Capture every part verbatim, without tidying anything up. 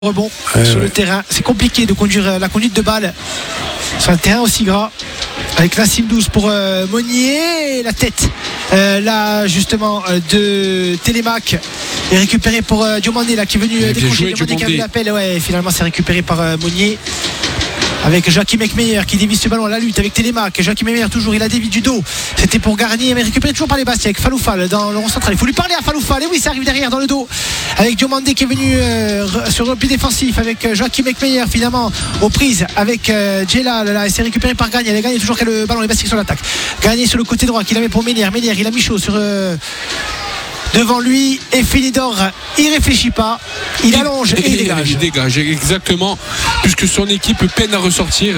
rebond ouais, sur ouais. le terrain. C'est compliqué de conduire la conduite de balle sur un terrain aussi gras. Avec Nassim douze pour euh, Monnier, la tête euh, là justement euh, de Télémac est récupérée pour euh, Diomandé là qui est venu euh, décrocher. Diomandé qui a vu l'appel, ouais, finalement c'est récupéré par euh, Monnier. Avec Joachim Eckmeyer qui dévie ce ballon à la lutte avec Télémac. Joachim Eckmeyer toujours, il a dévié du dos. C'était pour Garnier, mais récupéré toujours par les Bastia avec Faloufal dans le rond central. Il faut lui parler à Faloufal. Et oui, ça arrive derrière dans le dos. Avec Diomandé qui est venu euh, sur le pied défensif avec euh, Joachim Eckmeyer finalement aux prises avec euh, Djelal. Là, il s'est récupéré par Garnier. Il a gagné toujours qu'à le ballon, les Bastia sur l'attaque. Garnier sur le côté droit qui l'avait pour Mélière. Mélière, il a mis chaud sur. Euh, Devant lui, et Philidor, il réfléchit pas, il allonge et, et il dégage. Il dégage, exactement, puisque son équipe peine à ressortir.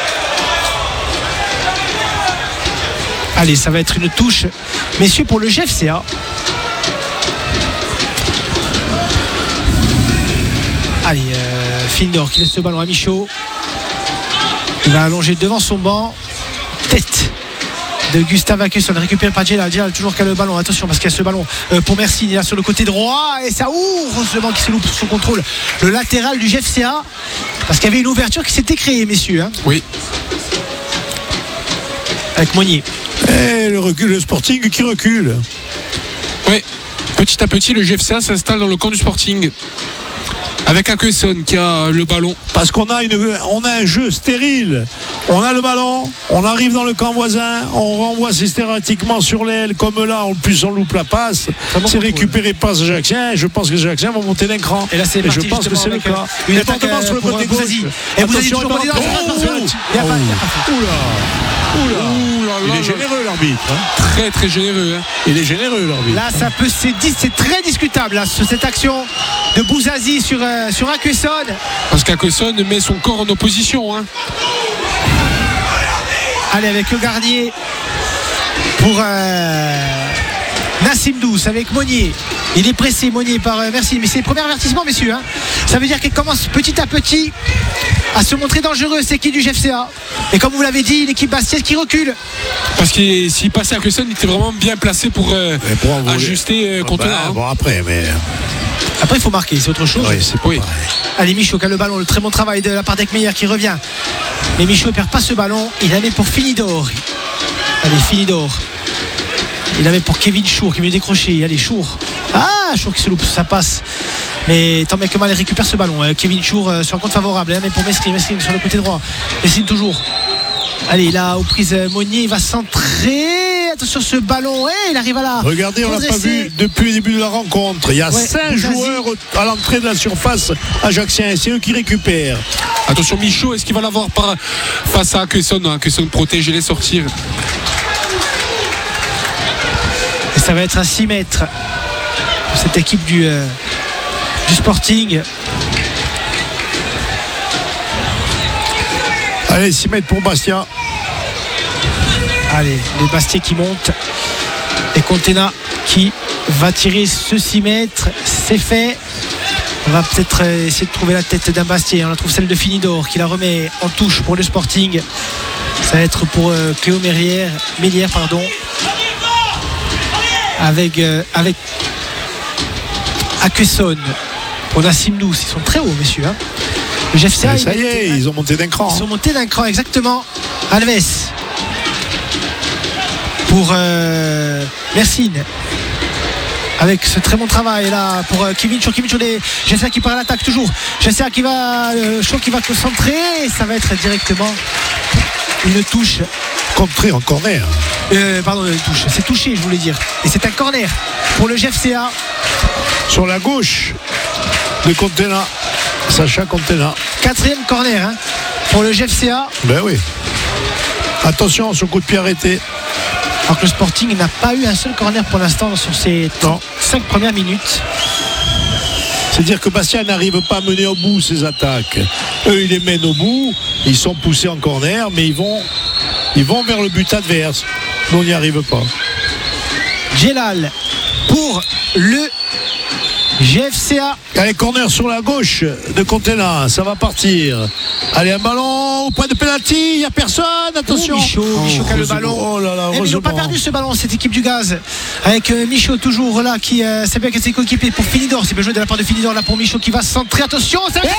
Allez, ça va être une touche, messieurs, pour le G F C A. Allez, euh, Philidor qui laisse ce ballon à Michaud. Il va allonger devant son banc. Tête de Gustave Akeson, récupéré par Djelal. Djelal toujours qu'à le ballon, attention parce qu'il y a ce ballon euh, pour Mersin, il est là sur le côté droit et ça ouvre, heureusement qu'il se loupe sous contrôle le latéral du G F C A parce qu'il y avait une ouverture qui s'était créée, messieurs, hein. Oui, avec Monnier et le recul, le Sporting qui recule. oui. Petit à petit le G F C A s'installe dans le camp du Sporting avec Akeson qui a le ballon. Parce qu'on a, une, on a un jeu stérile. On a le ballon, on arrive dans le camp voisin, on renvoie systématiquement sur l'aile, comme là, en plus on loupe la passe. Bon, c'est récupéré par ce Ajaxien. Je pense que les Ajaxiens vont monter d'un cran. et là c'est et parti, je pense que c'est le cas. une Et attaque sur le pour côté Bouzazi. gauche. Et Bouzazi Attention, toujours il pas va- dedans. Oh, Il y a pas- il y a pas fait. Oula, oula. Ouh là Il là est là. généreux l'arbitre, hein. Très très généreux, hein. Il est généreux l'arbitre. Là ça peut, c'est, c'est très discutable là, sur cette action de Bouzazi sur, euh, sur Akeson. Parce qu'Akeson met son corps en opposition, hein. Allez, avec le Garnier pour euh, Nassim douze avec Monnier. Il est pressé, Monnier, par euh, Mersin. Mais c'est le premier avertissement, messieurs, hein. Ça veut dire qu'il commence petit à petit à se montrer dangereux, c'est qui du G F C A. Et comme vous l'avez dit, l'équipe bastiaise qui recule. Parce que s'il passait Akeson, il était vraiment bien placé pour, euh, Mais pour envoler- ajuster euh, contre Bah, là, hein. bon après, mais Après, il faut marquer, c'est autre chose. oui, c'est pas Oui. pareil. Allez, Michaud qui a le ballon, le très bon travail de la part d'Eckmeyer qui revient. Mais Michaud ne perd pas ce ballon, il la met pour Philidor. Allez, Philidor. Il avait pour Kevin Chour qui veut décrocher. Allez, Chour. Ah, Chour qui se loupe, ça passe. Mais tant bien que mal, il récupère ce ballon. Euh, Kevin Chour euh, sur un compte favorable. Mais pour Mesrine, Mesrine sur le côté droit. Mesrine toujours. Allez, là, aux prises, euh, Monnier, il va centrer. Attention, ce ballon. Et il arrive à la. Regardez, on l'a pas redresser. vu depuis le début de la rencontre. Il y a Ouais, cinq Bouzazi. joueurs à l'entrée de la surface ajaxien. C'est eux qui récupèrent. Attention, Michaud, est-ce qu'il va l'avoir par... face à Akeson? Akeson protège et les sortir. Et ça va être à six mètres pour cette équipe du, euh, du Sporting. Allez, six mètres pour Bastia. Allez, les Bastiais qui montent. Et Contena qui va tirer ce six mètres. C'est fait. On va peut-être euh, essayer de trouver la tête d'un Bastier. On la trouve celle de Philidor qui la remet en touche pour le Sporting. Ça va être pour euh, Cléo Mélière, Mélière pardon. Avec, euh, avec Akeson pour Nassim douze. Ils sont très hauts, messieurs, hein. Le G F C A, Ça il y a été- est, ils ont monté d'un cran. ils sont montés d'un cran, exactement. Alves pour euh, Mersin avec ce très bon travail là pour euh, Kevin Chour. Kevin Chour, des G F C A qui part à l'attaque toujours. G F C A qui va euh, Chour qui va concentrer et ça va être directement une touche. Contré en corner. Euh, pardon, une touche. C'est touché, je voulais dire. Et c'est un corner pour le G F C A. Sur la gauche de Contena. Sacha Contena. Quatrième corner, hein, pour le G F C A. Ben oui. Attention, ce coup de pied arrêté. Alors que le Sporting n'a pas eu un seul corner pour l'instant sur ces Non. cinq premières minutes. C'est-à-dire que Bastia n'arrive pas à mener au bout ses attaques. Eux, ils les mènent au bout. Ils sont poussés en corner, mais ils vont, ils vont vers le but adverse. Nous, on n'y arrive pas. Djelal pour le G F C A. Allez, corner sur la gauche de Contena, ça va partir. Allez, un ballon au point de pénalty, il n'y a personne, attention. Oh, Michaud, Oh, Michaud qui a le heureusement. ballon. Oh là là, Eh, mais ils n'ont pas heureusement. perdu ce ballon, cette équipe du Gaz. Avec euh, Michaud toujours là qui euh, sait bien que ses coéquipiers pour Finidor. C'est bien joué de la part de Finidor là pour Michaud qui va se centrer. Attention, ça